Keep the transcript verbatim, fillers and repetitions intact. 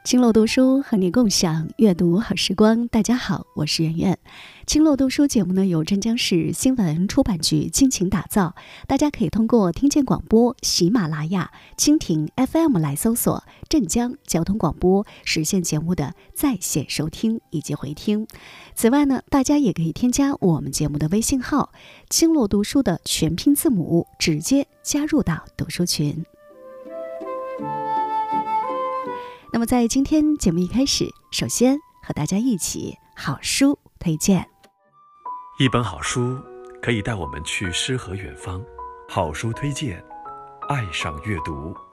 青漏读书和你共享阅读好时光。大家好，我是圆圆。青漏读书节目呢由镇江市新闻出版局倾情打造，大家可以通过听见广播、喜马拉雅、蜻蜓 F M 来搜索镇江交通广播，实现节目的在线收听以及回听。此外呢，大家也可以添加我们节目的微信号青漏读书的全拼字母，直接加入到读书群。那么在今天节目一开始，首先和大家一起好书推荐。 一本好书可以带我们去诗和远方，好书推荐，爱上阅读。